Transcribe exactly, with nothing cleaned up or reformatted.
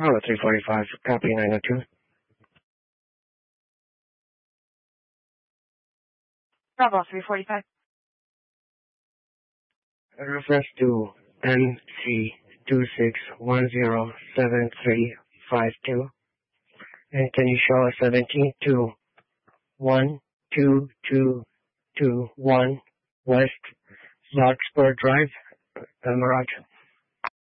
Oh, three forty-five, copy nine oh two. Bravo, three forty-five. Reference to M C two six one zero seven three five two. And can you show us seventeen to one two two two one West Larkspur Drive, El Mirage?